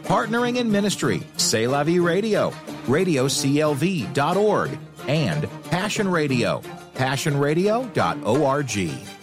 Partnering in ministry, C'est La Vie Radio, radioclv.org, and Passion Radio, passionradio.org.